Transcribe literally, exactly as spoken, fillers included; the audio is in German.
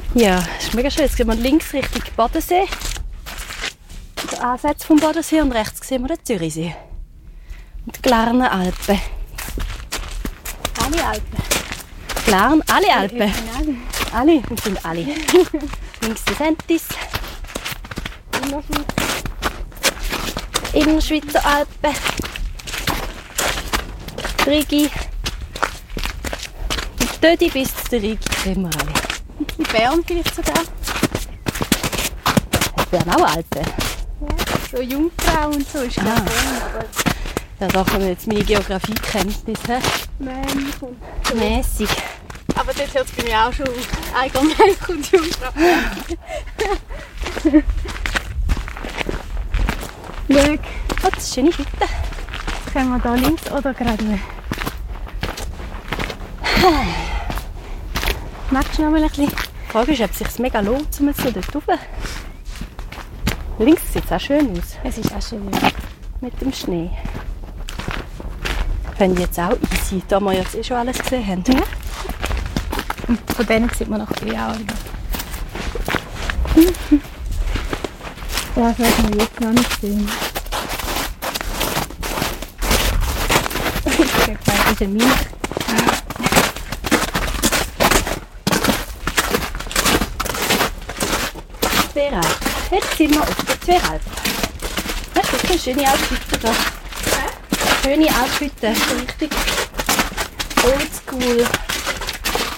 Ja, das ist mega schön. Jetzt gehen wir links Richtung Bodensee. Der Ansatz vom Bodensee und rechts sehen wir den Zürichsee. Und die Glarner Alpen. Alle Alpen. Glarn, alle Alpen. Alle. Alle, wir sind alle. Links die Sentis. Innerschweizer Alpen. Die Rigi. Die Tödi bis zu der Rigi sehen wir alle. Die Bern vielleicht sogar. Das wären auch Alpen. Ja, so Jungfrau und so ist Ah. das Bern, aber Ja, da kommen jetzt meine Geografiekenntnisse. nein, kommt. Mäßig. Aber dort hört es bei mir auch schon auf. Allgemein kommt Jungfrau. Schau, Oh, das ist eine schöne Hütte. jetzt können wir da links oder geradeaus. Magst du noch mal ein bisschen? Die Frage ist, ob es sich mega lohnt, um jetzt noch dort rauf. Links sieht es auch schön aus, Es ist auch schön. mit dem Schnee. Finde ich jetzt auch easy, da wir jetzt eh schon alles gesehen haben. Ja. Und von denen sieht man noch ein bisschen auch. Das werden wir jetzt noch nicht sehen. Das ist ein Milch. Zweralp. Jetzt sind wir auf der Zweralp. Das ist eine schöne Alphütte da. Schöne Alphütte. Richtig oldschool.